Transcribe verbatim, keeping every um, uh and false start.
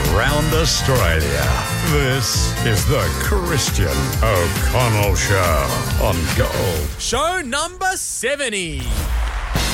around Australia. This is the Christian O'Connell Show on Gold. Show number seventy.